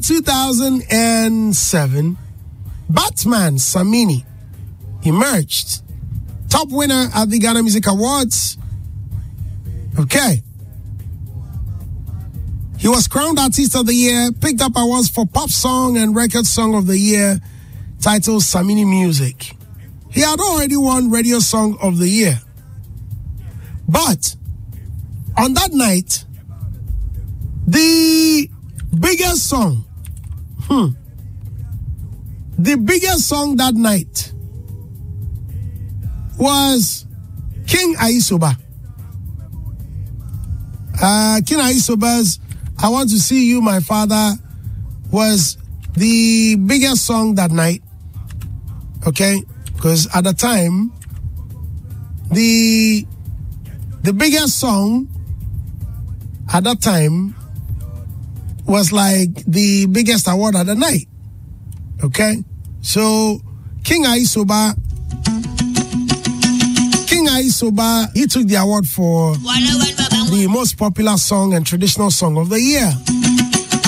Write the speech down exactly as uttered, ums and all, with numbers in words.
two thousand seven, Batman Samini emerged top winner at the Ghana Music Awards. Okay. He was crowned Artist of the Year, picked up awards for Pop Song and Record Song of the Year, titled Samini Music. He had already won Radio Song of the Year. But on that night, the biggest song, hmm, the biggest song that night was King Ayisoba. Uh, King Ayisoba's I Want to See You, My Father was the biggest song that night. Okay? Because at the time, the the biggest song at that time was like the biggest award of the night. Okay? So, King Ayisoba, King Ayisoba, he took the award for the most popular song and traditional song of the year.